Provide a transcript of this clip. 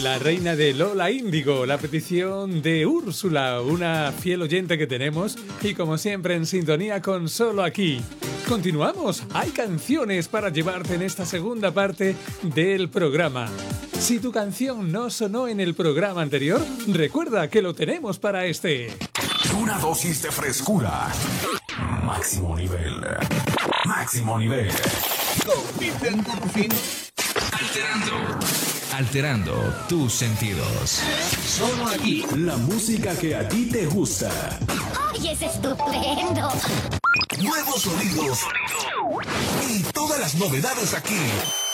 La reina de Lola Índigo, la petición de Úrsula, una fiel oyente que tenemos y como siempre en sintonía con Solo Aquí. Continuamos, hay canciones para llevarte en esta segunda parte del programa. Si tu canción no sonó en el programa anterior, recuerda que lo tenemos para este. Una dosis de frescura. Máximo nivel. Máximo nivel. Compiten por fin. Alterando tus sentidos. Solo aquí. La música que a ti te gusta. ¡Ay, es estupendo! Nuevos sonidos. Y todas las novedades aquí.